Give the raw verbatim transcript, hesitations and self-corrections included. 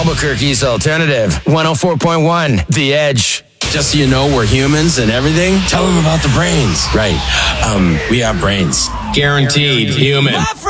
Albuquerque's alternative. one oh four point one, The Edge. Just so you know, we're humans and everything. Tell them about the brains. Right. Um, we have brains. Guaranteed human.